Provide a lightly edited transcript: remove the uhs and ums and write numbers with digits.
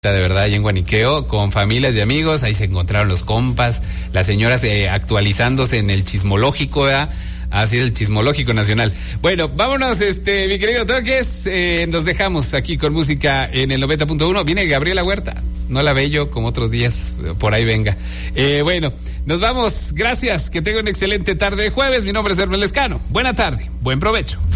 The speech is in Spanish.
de verdad, ahí en Guaniqueo, con familias y amigos, ahí se encontraron los compas, las señoras actualizándose en el chismológico, ¿verdad? Así es, el chismológico nacional. Bueno, vámonos, mi querido Toques, nos dejamos aquí con música en el 90.1. Viene Gabriela Huerta, no la veo como otros días, por ahí venga. Bueno, nos vamos, gracias, que tenga una excelente tarde de jueves. Mi nombre es Hermes Lescano. Buena tarde, buen provecho.